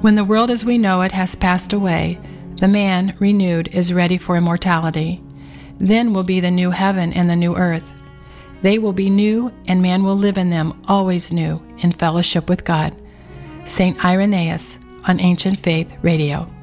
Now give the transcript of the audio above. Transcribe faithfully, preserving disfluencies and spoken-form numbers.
When the world as we know it has passed away, the man, renewed, is ready for immortality. Then will be the new heaven and the new earth. They will be new, and man will live in them, always new, in fellowship with God. Saint Irenaeus on Ancient Faith Radio.